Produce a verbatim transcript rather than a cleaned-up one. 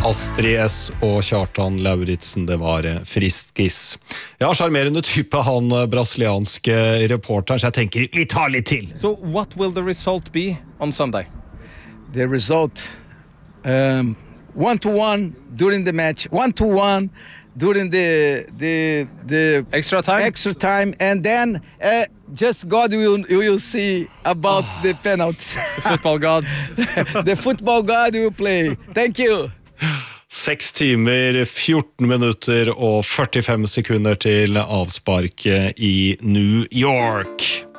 Astrid S og Kjartan Lauritsen, det var friskis. Ja, charmerende type han brasilianske reporteren, så jeg tenker vi tar litt til. So what will the result be on Sunday? The result, um, one to one during the match, one to one during the the the Extra time? extra time, and then uh, just God will will see about oh. the penalties. The football god. The football god will play. Thank you. Seks timer, fjorten minutter og førtifem sekunder til avspark i New York.